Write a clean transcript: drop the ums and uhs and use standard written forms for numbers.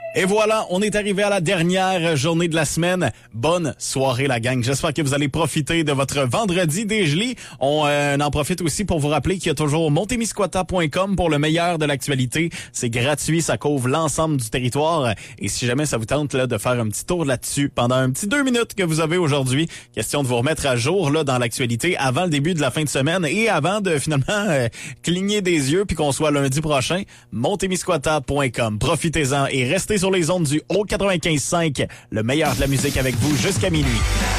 Et voilà, on est arrivé à la dernière journée de la semaine. Bonne soirée la gang. J'espère que vous allez profiter de votre vendredi dégelé. On en profite aussi pour vous rappeler qu'il y a toujours montemisquata.com pour le meilleur de l'actualité. C'est gratuit, ça couvre l'ensemble du territoire. Et si jamais ça vous tente là, de faire un petit tour là-dessus pendant un petit 2 minutes que vous avez aujourd'hui, question de vous remettre à jour là dans l'actualité avant le début de la fin de semaine et avant de finalement cligner des yeux puis qu'on soit lundi prochain, montemisquata.com. Profitez-en et restez sur les ondes du Haut 95.5, le meilleur de la musique avec vous jusqu'à minuit.